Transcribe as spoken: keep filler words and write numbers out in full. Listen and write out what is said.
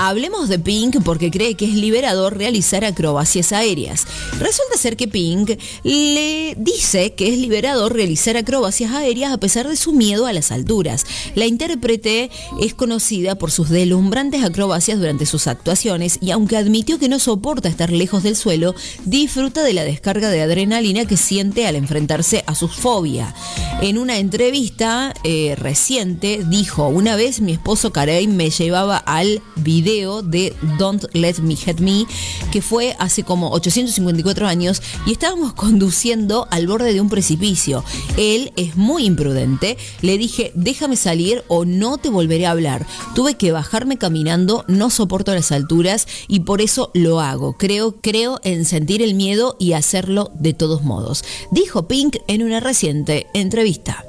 Hablemos de Pink porque cree que es liberador realizar acrobacias aéreas. Resulta ser que Pink le dice que es liberador realizar acrobacias aéreas a pesar de su miedo a las alturas. La intérprete es conocida por sus deslumbrantes acrobacias durante sus actuaciones y aunque admitió que no soporta estar lejos del suelo, disfruta de la descarga de adrenalina que siente al enfrentarse a su fobia. En una entrevista eh, reciente dijo: una vez mi esposo Kareem me llevaba al video de Don't Let Me Hit Me, que fue hace como ochocientos cincuenta y cuatro años, y estábamos conduciendo al borde de un precipicio. Él es muy imprudente. Le dije: déjame salir o no te volveré a hablar. Tuve que bajarme caminando, no soporto las alturas y por eso lo hago. Creo, creo en sentir el miedo y hacerlo de todos modos, dijo Pink en una reciente entrevista.